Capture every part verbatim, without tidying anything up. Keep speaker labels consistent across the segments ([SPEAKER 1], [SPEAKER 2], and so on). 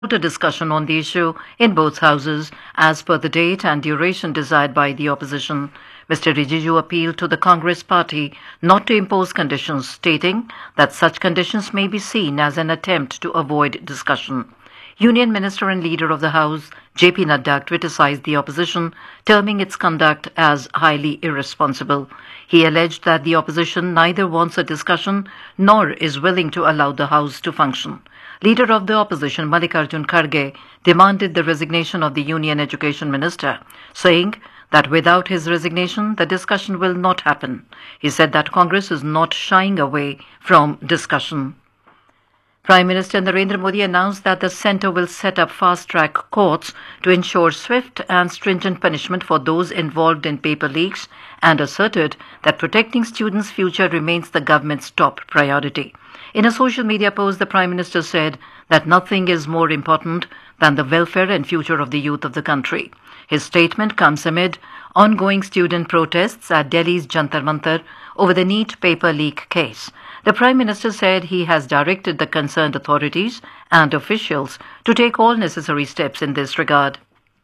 [SPEAKER 1] a discussion on the issue in both houses as per the date and duration desired by the opposition. Mister Rijiju appealed to the Congress party not to impose conditions, stating that such conditions may be seen as an attempt to avoid discussion. Union Minister and Leader of the House, J P Nadda, criticized the opposition, terming its conduct as highly irresponsible. He alleged that the opposition neither wants a discussion nor is willing to allow the House to function. Leader of the opposition, Mallikarjun Kharge, demanded the resignation of the Union Education Minister, saying that without his resignation, the discussion will not happen. He said that Congress is not shying away from discussion. Prime Minister Narendra Modi announced that the centre will set up fast-track courts to ensure swift and stringent punishment for those involved in paper leaks and asserted that protecting students' future remains the government's top priority. In a social media post, the Prime Minister said that nothing is more important than the welfare and future of the youth of the country. His statement comes amid ongoing student protests at Delhi's Jantar Mantar over the NEET paper leak case. The Prime Minister said he has directed the concerned authorities and officials to take all necessary steps in this regard.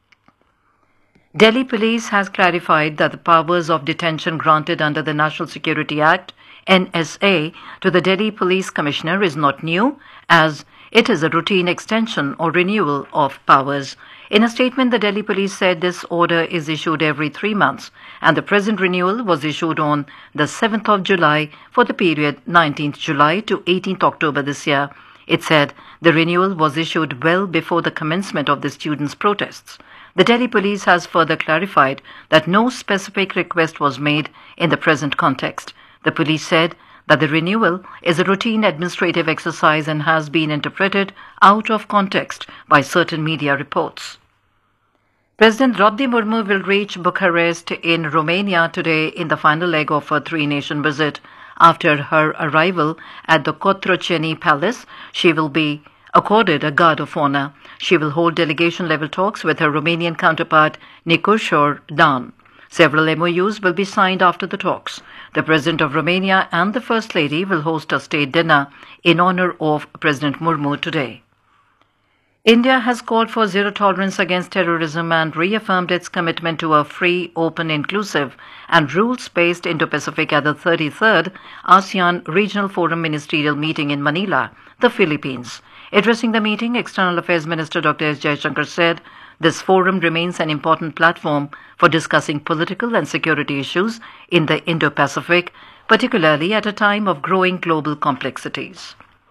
[SPEAKER 1] Delhi Police has clarified that the powers of detention granted under the National Security Act, N S A, to the Delhi Police Commissioner is not new, as it is a routine extension or renewal of powers. In a statement, the Delhi Police said this order is issued every three months, and the present renewal was issued on the seventh of July for the period nineteenth July to eighteenth October this year. It said the renewal was issued well before the commencement of the students' protests. The Delhi Police has further clarified that no specific request was made in the present context. The police said that the renewal is a routine administrative exercise and has been interpreted out of context by certain media reports. President Draupadi Murmu will reach Bucharest in Romania today in the final leg of her three-nation visit. After her arrival at the Cotroceni Palace, she will be accorded a guard of honor. She will hold delegation-level talks with her Romanian counterpart Nicușor Dan. Several M O Us will be signed after the talks. The President of Romania and the First Lady will host a state dinner in honor of President Murmu today. India has called for zero tolerance against terrorism and reaffirmed its commitment to a free, open, inclusive and rules-based Indo-Pacific at the thirty-third ASEAN Regional Forum Ministerial Meeting in Manila, the Philippines. Addressing the meeting, External Affairs Minister Doctor S. Jaishankar said this forum remains an important platform for discussing political and security issues in the Indo-Pacific, particularly at a time of growing global complexities.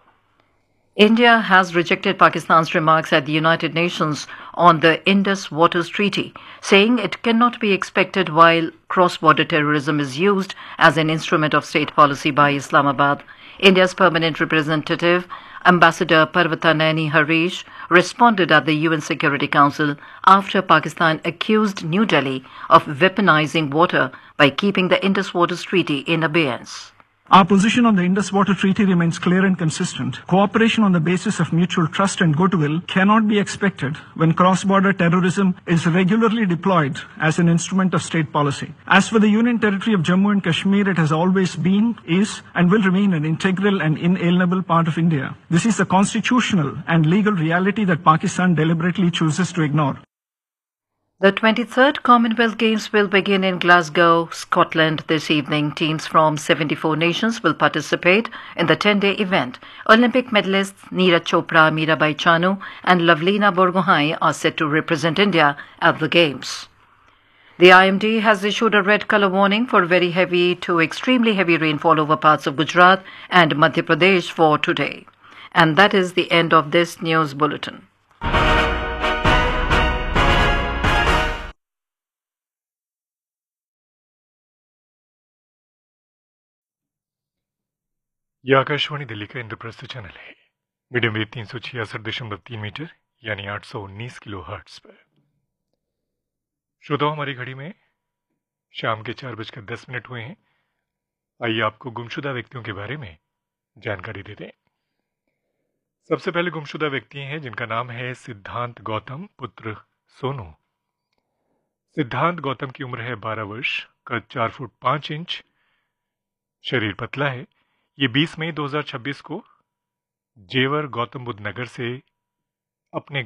[SPEAKER 1] India has rejected Pakistan's remarks at the United Nations on the Indus Waters Treaty, saying it cannot be expected while cross-border terrorism is used as an instrument of state policy by Islamabad. India's permanent representative, Ambassador Parvata Naini Harish, responded at the U N Security Council after Pakistan accused New Delhi of weaponizing water by keeping the Indus Waters Treaty in abeyance.
[SPEAKER 2] Our position on the Indus Water Treaty remains clear and consistent. Cooperation on the basis of mutual trust and goodwill cannot be expected when cross-border terrorism is regularly deployed as an instrument of state policy. As for the Union Territory of Jammu and Kashmir, it has always been, is, and will remain an integral and inalienable part of India. This is the constitutional and legal reality that Pakistan deliberately chooses to ignore.
[SPEAKER 1] The twenty-third Commonwealth Games will begin in Glasgow, Scotland this evening. Teams from seventy-four nations will participate in the ten-day event. Olympic medalists Neeraj Chopra, Mirabai Chanu and Lavlina Borgohain are set to represent India at the Games. The I M D has issued a red colour warning for very heavy to extremely heavy rainfall over parts of Gujarat and Madhya Pradesh for today. And that is the end of this news bulletin.
[SPEAKER 3] यह आकाशवाणी दिल्ली का Indraprastha channel है। Medium wave तीन सौ छियासठ दशमलव तीन metre यानी आठ सौ उन्नीस किलो हर्ट्स पर। श्रोताओं, हमारी घड़ी में शाम के चार बजकर दस मिनट हुए हैं। आइए आपको गुमशुदा व्यक्तियों के बारे में जानकारी देते हैं। सबसे पहले गुमशुदा व्यक्ति हैं जिनका नाम है सिद्धांत गौतम पुत्र सोनू। सिद्धांत गौतम की उम्र है बारह वर्ष, कद चार फुट पांच इंच, शरीर पतला है। ये बीस मई दो हज़ार छब्बीस को जेवर गौतम बुद्ध नगर से अपने